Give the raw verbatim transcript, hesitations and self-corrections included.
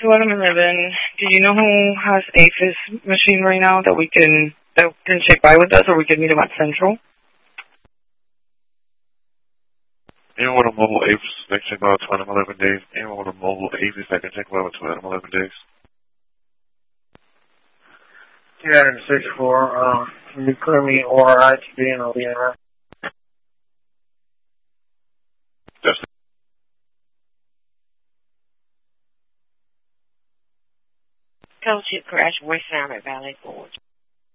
to Adam eleven. Do you know who has APHIS machine right now that we can that can check by with us, or we can meet him at Central? Anyone with a mobile APHIS that can check by to Adam eleven days? Anyone with a mobile APHIS that can check by to Adam eleven days? two sixty-four, um, can you clear me or I T B and I'll be in there? That's Township crash, West Sound at Valley Forge.